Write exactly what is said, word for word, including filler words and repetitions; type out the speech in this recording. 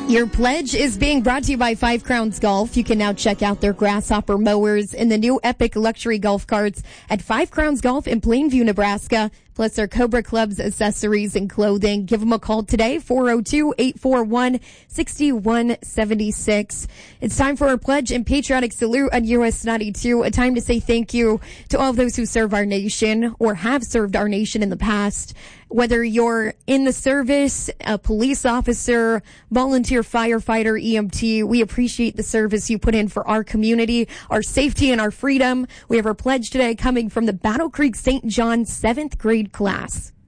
Your pledge is being brought to you by Five Crowns Golf. You can now check out their Grasshopper mowers and the new Epic luxury golf carts at Five Crowns Golf in Plainview, Nebraska. Plus their Cobra Clubs accessories and clothing. Give them a call today, four oh two, eight four one, six one seven six. It's time for our pledge and patriotic salute on U S ninety-two. A time to say thank you to all of those who serve our nation or have served our nation in the past. Whether you're in the service, a police officer, volunteer firefighter, E M T, we appreciate the service you put in for our community, our safety, and our freedom. We have our pledge today coming from the Battle Creek Saint John seventh grade class.